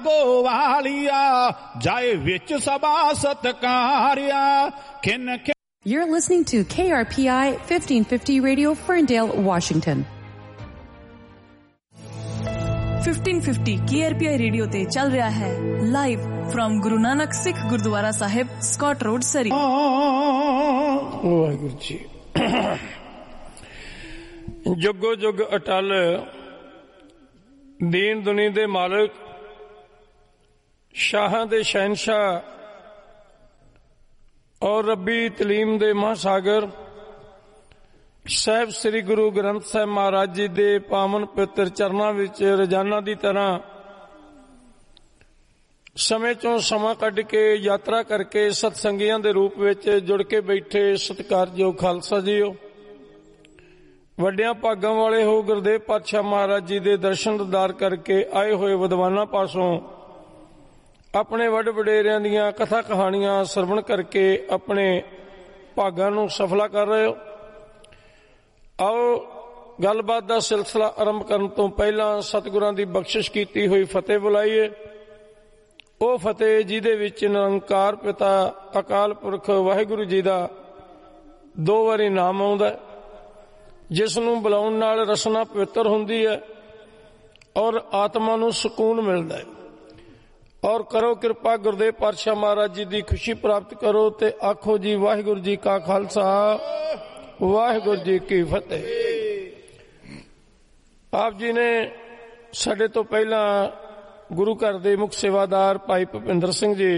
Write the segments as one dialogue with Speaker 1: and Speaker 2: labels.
Speaker 1: ਜਾਗੋ ਵਾਲਿਆ, ਜਾਏ ਵਿੱਚ ਸਭਾ ਸਤਕਾਰਿਆ, ਖਿਨ
Speaker 2: You're listening to KRPI 1550 Radio, Ferndale, Washington.
Speaker 3: 1550 KRPI radio ते चल रहा है live from Guru Nanak Sikh gurdwara Sahib, Scott road, सरी।
Speaker 4: वाहिगुरू जी जुगो जुग अटल, दीन दुनी दे मालिक, शाहां दे शहनशाह और रब्बी तलीम दे महासागर ਸਾਹਿਬ ਸ੍ਰੀ ਗੁਰੂ ਗ੍ਰੰਥ ਸਾਹਿਬ ਮਹਾਰਾਜ ਜੀ ਦੇ ਪਾਵਨ ਪਵਿੱਤਰ ਚਰਨਾਂ ਵਿੱਚ ਰੋਜ਼ਾਨਾ ਦੀ ਤਰ੍ਹਾਂ ਸਮੇਂ ਚੋਂ ਸਮਾਂ ਕੱਢ ਕੇ ਯਾਤਰਾ ਕਰਕੇ ਸਤਸੰਗੀਆਂ ਦੇ ਰੂਪ ਵਿੱਚ ਜੁੜ ਕੇ ਬੈਠੇ ਸਤਿਕਾਰਯੋਗ ਖਾਲਸਾ ਜੀਓ, ਵੱਡਿਆਂ ਭਾਗਾਂ ਵਾਲੇ ਹੋ ਗੁਰਦੇਵ ਪਾਤਸ਼ਾਹ ਮਹਾਰਾਜ ਜੀ ਦੇ ਦਰਸ਼ਨ ਦੀਦਾਰ ਕਰਕੇ ਆਏ ਹੋਏ ਵਿਦਵਾਨਾਂ ਪਾਸੋਂ ਆਪਣੇ ਵੱਡ ਵਡੇਰਿਆਂ ਦੀਆਂ ਕਥਾ ਕਹਾਣੀਆਂ ਸਰਵਣ ਕਰਕੇ ਆਪਣੇ ਭਾਗਾਂ ਨੂੰ ਸਫਲਾ ਕਰ ਰਹੇ ਹੋ। आओ गलबात का सिलसिला आरंभ करने तो पहला सतगुरां दी बख्शिश की हुई फतेह बुलाइए। वो फतेह जिहदे विच निरंकार पिता अकाल पुरख वाहिगुरू जी का दो बारी नाम आउंदा है, जिसनूं बुलाउण नाल रसना पवित्र हुंदी है और आत्मा नूं सुकून मिलता है। और करो कृपा गुरदेव पातशाह महाराज जी की खुशी प्राप्त करो ते आखो जी वाहिगुरू जी का खालसा, वाहिगुरू जी की फतेह। आप जी ने साडे तो पहला गुरु घर दे मुख सेवादार भाई भुपिंदर सिंह जी,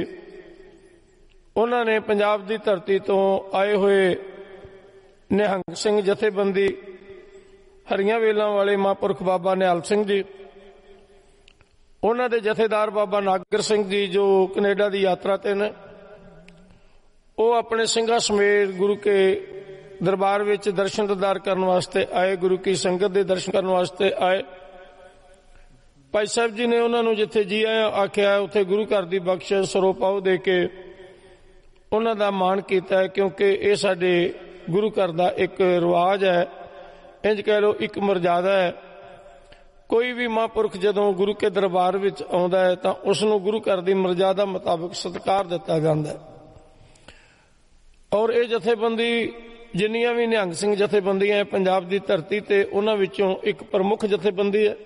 Speaker 4: उन्होंने पंजाब की धरती तो आए हुए निहंग सिंह जथेबंदी हरियां वेलों वाले महापुरख बाबा निहाल सिंह जी, उन्होंने जथेदार बाबा नागर सिंह जी जो कनेडा की यात्रा ते ने, वो अपने सिंघा समेत गुरु के दरबार विच दर्शन दीदार करने वास्ते आए, गुरु की संगत दे दर्शन करने वास्ते आए। भाई साहब जी ने उन्होंने जिथे जी आया आख्या उत्थे गुरु घर की बख्शिश सरोपाओ दे के उन्हों का मान किया है, क्योंकि ये साडे गुरु घर का एक रिवाज है, इंज कह लो एक मर्यादा है। कोई भी महापुरख जदों गुरु के दरबार विच आउंदा है तां उसनूं गुरु घर की मर्यादा मुताबिक सत्कार दिता जांदा है। और ये जथेबंदी जिन्नियां भी निहंग सिंह जथेबंदियां पंजाब की धरती ते उन्हां विचों एक प्रमुख जथेबंदी है।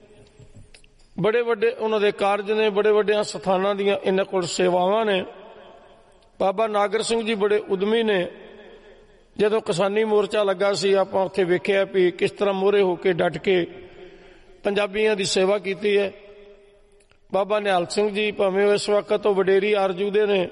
Speaker 4: बड़े वड्डे उन्हां दे कारज ने, बड़े वड्डियां स्थानां दीयां इन्हां कोल सेवावां ने। बाबा नागर सिंह जी बड़े उद्यमी ने। जदों किसानी मोर्चा लगा सी आपां उत्थे वेखिआ भी किस तरह मोहरे होके डट के पंजाबियां दी सेवा कीती है। बाबा निहाल सिंह जी भावें इस वक्त तो वडेरी आरजू दे ने,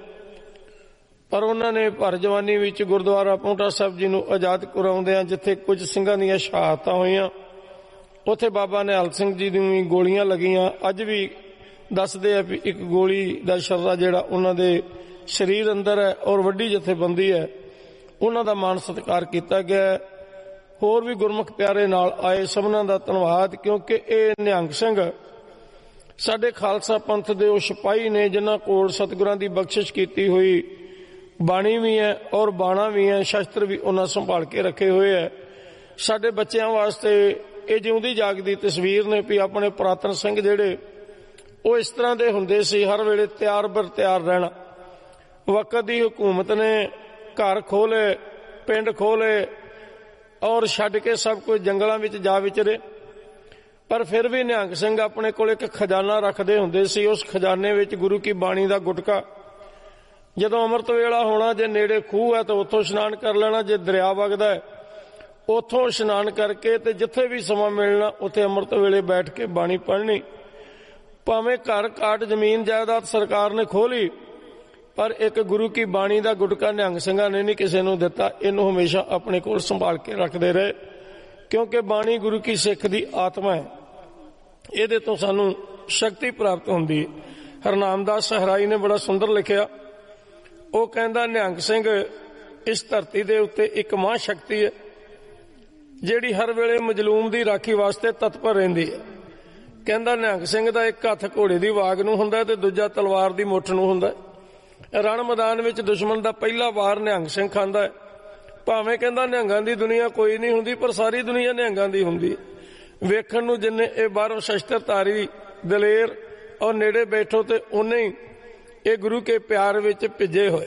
Speaker 4: पर उन्होंने भर जवानी विच गुरुद्वारा पौंटा साहब जी नूं आजाद कराउंदिआं जिथे कुछ सिंघां दीयां शहादतां होईआं, उत्थे बाबा निहाल सिंह जी नूं गोलियां लगियां। अज भी दसदे आ भी एक गोली दा शर्रा जिहड़ा उन्हां दे शरीर अंदर है और वड्डी जथेबंदी है, उन्हां दा मान सत्कार कीता गया। होर भी गुरमुख प्यारे नाल आए, सबनां दा धन्नवाद, क्योंकि ये निहंग सिंह साडे खालसा पंथ दे उह सिपाही ने जिन्हां कोल सतगुरां दी बख्शिश कीती हुई बाणी भी है और बाणा भी है, शस्त्र भी उन्हें संभाल के रखे हुए है। साडे बच्चों वास्ते ये जिउंदी जागदी तस्वीर ने भी अपने पुरातन सिंह जिहड़े वो इस तरह के हुंदे सी, हर वेले तैयार बर तैयार रहना। वक्त की हुकूमत ने घर खोले, पिंड खोले और छड्ड के सब कुछ जंगलों में जा विचरे, पर फिर भी निहंग सिंह अपने कोल एक खजाना रखते हुंदे सी। उस खजाने विच गुरु की बाणी का गुटका, जदों अमृत वेला होना, जे नेड़े खूह है तो उत्थों इशनान कर लेना, जे दरिया वगदा है उत्थों इशनान करके ते जिथे भी समा मिलना उत्थे अमृत वेले बैठ के बाणी पढ़नी। भावें घर काट जमीन जायदाद सरकार ने खोली, पर एक गुरु की बाणी का गुटका निहंग सिंघां ने नहीं किसी नूं दिता। इहनूं हमेशा अपने कोल संभाल के रखते रहे, क्योंकि बाणी गुरु की सिख की आत्मा है, इहदे तो सानूं शक्ति प्राप्त हुंदी है। हरनामदास सहराई ने बड़ा सुंदर लिखिया, वो कहंदा निहंग सिंह इस धरती दे उत्ते एक महाशक्ति है, जिहड़ी हर वेले मजलूम की राखी वास्ते तत्पर रहिंदी है। कहंदा निहंग सिंह दा एक हत्थ घोड़े की वाग नूं हुंदा ते दूजा तलवार की मुठ नूं हुंदा है। रण मैदान विच दुश्मन का पहला वार निहंग सिंह खांदा है। भावें कहंदा निहंगां दी दुनिया कोई नहीं हुंदी, पर सारी दुनिया निहंगां दी हुंदी है। वेखण नूं जिन्ने ये बाहरों शस्त्रधारी दलेर ਔਰ ਨੇੜੇ ਬੈਠੋ ਤੇ ਉਹਨੇ ਹੀ ਇਹ ਗੁਰੂ ਕੇ ਪਿਆਰ ਵਿੱਚ ਭਿੱਜੇ ਹੋਏ।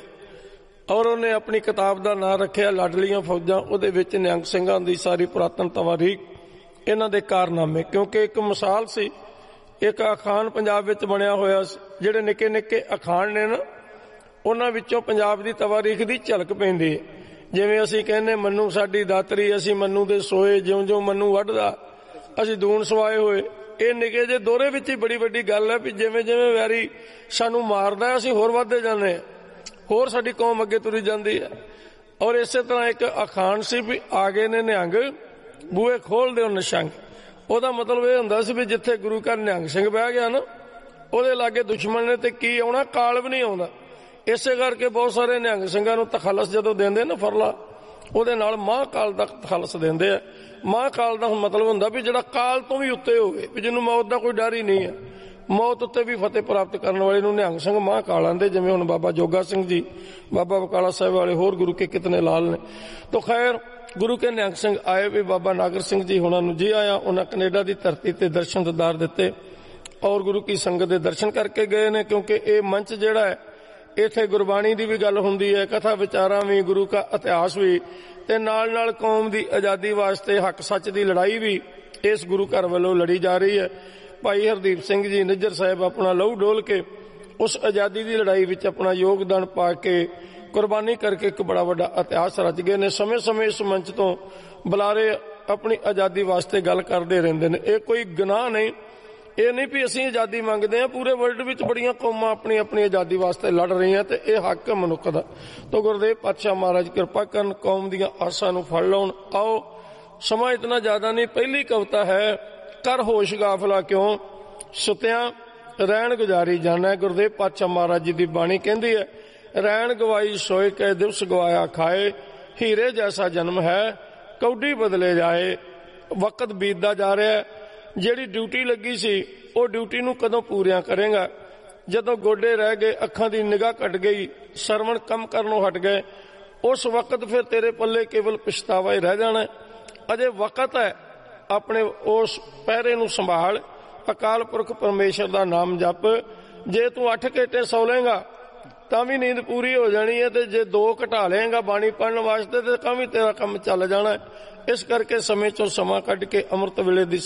Speaker 4: ਔਰ ਉਹਨੇ ਆਪਣੀ ਕਿਤਾਬ ਦਾ ਨਾਂ ਰੱਖਿਆ ਲਾਡਲੀਆਂ ਫੌਜਾਂ। ਉਹਦੇ ਵਿੱਚ ਨਿਹੰਗ ਸਿੰਘਾਂ ਦੀ ਸਾਰੀ ਪੁਰਾਤਨ ਤਵਾਰੀਖ, ਇਹਨਾਂ ਦੇ ਕਾਰਨਾਮੇ, ਕਿਉਂਕਿ ਇੱਕ ਮਿਸਾਲ ਸੀ, ਇੱਕ ਅਖਾਣ ਪੰਜਾਬ ਵਿੱਚ ਬਣਿਆ ਹੋਇਆ ਸੀ। ਜਿਹੜੇ ਨਿੱਕੇ ਨਿੱਕੇ ਅਖਾਣ ਨੇ ਨਾ, ਉਹਨਾਂ ਵਿੱਚੋਂ ਪੰਜਾਬ ਦੀ ਤਵਾਰੀਖ ਦੀ ਝਲਕ ਪੈਂਦੀ ਹੈ। ਜਿਵੇਂ ਅਸੀਂ ਕਹਿੰਦੇ ਮੰਨੂ ਸਾਡੀ ਦਾਤਰੀ, ਅਸੀਂ ਮੰਨੂ ਦੇ ਸੋਏ, ਜਿਉਂ ਜਿਉਂ ਮੰਨੂ ਵੱਢਦਾ ਅਸੀਂ ਦੂਣ ਸਵਾਏ ਹੋਏ। ਇਹ ਨਿੱਕੇ ਜਿਹੇ ਦੋਹਰੇ ਵਿੱਚ ਹੀ ਬੜੀ ਵੱਡੀ ਗੱਲ ਹੈ ਵੀ ਜਿਵੇਂ ਜਿਵੇਂ ਵੈਰੀ ਸਾਨੂੰ ਮਾਰਦਾ ਅਸੀਂ ਹੋਰ ਵੱਧਦੇ ਜਾਂਦੇ ਹਾਂ, ਹੋਰ ਸਾਡੀ ਕੌਮ ਅੱਗੇ ਤੁਰੀ ਜਾਂਦੀ ਹੈ। ਔਰ ਇਸੇ ਤਰ੍ਹਾਂ ਇੱਕ ਅਖਾਣ ਸੀ ਵੀ ਆ ਗਏ ਨੇ ਨਿਹੰਗ ਬੂਹੇ ਖੋਲ ਦਿਓ ਨਿਸ਼ੰਗ। ਉਹਦਾ ਮਤਲਬ ਇਹ ਹੁੰਦਾ ਸੀ ਵੀ ਜਿੱਥੇ ਗੁਰੂ ਘਰ ਨਿਹੰਗ ਸਿੰਘ ਬਹਿ ਗਿਆ ਨਾ, ਉਹਦੇ ਲਾਗੇ ਦੁਸ਼ਮਣ ਨੇ ਤੇ ਕੀ ਆਉਣਾ, ਕਾਲ ਵੀ ਨਹੀਂ ਆਉਂਦਾ। ਇਸੇ ਕਰਕੇ ਬਹੁਤ ਸਾਰੇ ਨਿਹੰਗ ਸਿੰਘਾਂ ਨੂੰ ਤਖਲਸ ਜਦੋਂ ਦਿੰਦੇ ਨਾ ਫਰਲਾ, ਉਹਦੇ ਨਾਲ ਮਹਾਂਕਾਲ ਦਾ ਤਖਲਸ ਦਿੰਦੇ ਆ। ਮਹਾਂਕਾਲ ਦਾ ਮਤਲਬ ਹੁੰਦਾ ਵੀ ਜਿਹੜਾ ਕਾਲ ਤੋਂ ਵੀ ਉੱਤੇ ਹੋਵੇ, ਵੀ ਜਿਹਨੂੰ ਮੌਤ ਦਾ ਕੋਈ ਡਰ ਹੀ ਨਹੀਂ ਹੈ, ਮੌਤ ਉੱਤੇ ਵੀ ਫਤਿਹ ਪ੍ਰਾਪਤ ਕਰਨ ਵਾਲੇ ਨੂੰ ਨਿਹੰਗ ਸਿੰਘ ਮਹਾਂਕਾਲ ਆਂਦੇ। ਜਿਵੇਂ ਹੁਣ ਬਾਬਾ ਜੋਗਾ ਸਿੰਘ ਜੀ, ਬਾਬਾ ਬਕਾਲਾ ਸਾਹਿਬ ਵਾਲੇ, ਹੋਰ ਗੁਰੂ ਕੇ ਕਿਤਨੇ ਲਾਲ ਨੇ। ਤਾਂ ਖੈਰ ਗੁਰੂ ਕੇ ਨਿਹੰਗ ਸਿੰਘ ਆਏ ਵੀ ਬਾਬਾ ਨਾਗਰ ਸਿੰਘ ਜੀ ਹੁਣਾਂ ਨੂੰ ਜੀ ਆਇਆ। ਉਹਨਾਂ ਕੈਨੇਡਾ ਦੀ ਧਰਤੀ ਤੇ ਦਰਸ਼ਨ ਦਿਦਾਰ ਦਿੱਤੇ ਔਰ ਗੁਰੂ ਕੀ ਸੰਗਤ ਦੇ ਦਰਸ਼ਨ ਕਰਕੇ ਗਏ ਨੇ। ਕਿਉਂਕਿ ਇਹ ਮੰਚ ਜਿਹੜਾ ਹੈ, ਇੱਥੇ ਗੁਰਬਾਣੀ ਦੀ ਵੀ ਗੱਲ ਹੁੰਦੀ ਹੈ, ਕਥਾ ਵਿਚਾਰਾਂ ਵੀ, ਗੁਰੂ ਦਾ ਇਤਿਹਾਸ ਵੀ, ਤੇ ਨਾਲ ਨਾਲ ਕੌਮ ਦੀ ਆਜ਼ਾਦੀ ਵਾਸਤੇ ਹੱਕ ਸੱਚ ਦੀ ਲੜਾਈ ਵੀ ਇਸ ਗੁਰੂ ਘਰ ਵੱਲੋਂ ਲੜੀ ਜਾ ਰਹੀ ਹੈ। ਭਾਈ ਹਰਦੀਪ ਸਿੰਘ ਜੀ ਨਿੱਜਰ ਸਾਹਿਬ ਆਪਣਾ ਲਹੂ ਡੋਲ ਕੇ ਉਸ ਆਜ਼ਾਦੀ ਦੀ ਲੜਾਈ ਵਿੱਚ ਆਪਣਾ ਯੋਗਦਾਨ ਪਾ ਕੇ ਕੁਰਬਾਨੀ ਕਰਕੇ ਇੱਕ ਬੜਾ ਵੱਡਾ ਇਤਿਹਾਸ ਰਚ ਗਏ ਨੇ। ਸਮੇਂ ਸਮੇਂ ਇਸ ਮੰਚ ਤੋਂ ਬੁਲਾਰੇ ਆਪਣੀ ਆਜ਼ਾਦੀ ਵਾਸਤੇ ਗੱਲ ਕਰਦੇ ਰਹਿੰਦੇ ਨੇ। ਇਹ ਕੋਈ ਗੁਨਾਹ ਨਹੀਂ, ਇਹ ਨਹੀਂ ਵੀ ਅਸੀਂ ਆਜ਼ਾਦੀ ਮੰਗਦੇ ਹਾਂ। ਪੂਰੇ ਵਰਲਡ ਵਿੱਚ ਬੜੀਆਂ ਕੌਮਾਂ ਆਪਣੀ ਆਪਣੀ ਆਜ਼ਾਦੀ ਵਾਸਤੇ ਲੜ ਰਹੀਆਂ ਤੇ ਇਹ ਹੱਕ ਹੈ ਮਨੁੱਖ ਦਾ। ਤਾਂ ਗੁਰਦੇਵ ਪਾਤਸ਼ਾਹ ਮਹਾਰਾਜ ਕਿਰਪਾ ਕਰਨ, ਕੌਮ ਦੀਆਂ ਆਸਾਂ ਨੂੰ ਫੜ ਲਾਉਣ। ਆਓ, ਸਮਾਂ ਇਤਨਾ ਜ਼ਿਆਦਾ ਨਹੀਂ। ਪਹਿਲੀ ਕਵਿਤਾ ਹੈ, ਕਰ ਹੋਸ਼ ਗਾਫਲਾ ਕਿਉਂ ਸੁਤਿਆਂ ਰਹਿਣ ਗੁਜ਼ਾਰੀ ਜਾਣਾ। ਗੁਰਦੇਵ ਪਾਤਸ਼ਾਹ ਮਹਾਰਾਜ ਜੀ ਦੀ ਬਾਣੀ ਕਹਿੰਦੀ ਹੈ, ਰਹਿਣ ਗਵਾਈ ਸੋਏ ਕੈ ਦਿਵਸ ਗਵਾਇਆ ਖਾਏ, ਹੀਰੇ ਜੈਸਾ ਜਨਮ ਹੈ ਕੌਡੀ ਬਦਲੇ ਜਾਏ। ਵਕਤ ਬੀਤਦਾ ਜਾ ਰਿਹਾ, ਜਿਹੜੀ ਡਿਊਟੀ ਲੱਗੀ ਸੀ ਉਹ ਡਿਊਟੀ ਨੂੰ ਕਦੋਂ ਪੂਰੀਆਂ ਕਰੇਗਾ। ਜਦੋਂ ਗੋਡੇ ਰਹਿ ਗਏ, ਅੱਖਾਂ ਦੀ ਨਿਗਾਹ ਘਟ ਗਈ, ਸਰਵਣ ਕੰਮ ਕਰਨੋਂ ਹਟ ਗਏ, ਉਸ ਵਕਤ ਫਿਰ ਤੇਰੇ ਪੱਲੇ ਕੇਵਲ ਪਛਤਾਵਾ ਹੀ ਰਹਿ ਜਾਣਾ। ਅਜੇ ਵਕਤ ਹੈ, ਆਪਣੇ ਉਸ ਪਹਿਰੇ ਨੂੰ ਸੰਭਾਲ, ਅਕਾਲ ਪੁਰਖ ਪਰਮੇਸ਼ਰ ਦਾ ਨਾਮ ਜਪ। ਜੇ ਤੂੰ 8 ਘੰਟੇ ਸੌ ਲੇਗਾ ਤਾਂ ਵੀ ਨੀਂਦ ਪੂਰੀ ਹੋ ਜਾਣੀ ਹੈ, ਤੇ ਜੇ 2 ਘਟਾ ਲਏਗਾ ਬਾਣੀ ਪੜ੍ਹਨ ਵਾਸਤੇ ਤੇ ਤਾਂ ਵੀ ਤੇਰਾ ਕੰਮ ਚੱਲ ਜਾਣਾ। ਇਸ ਕਰਕੇ ਸਮੇਂ ਚੋਂ ਸਮਾਂ ਕੱਢ ਕੇ ਅੰਮ੍ਰਿਤ ਵੇਲੇ ਦੀ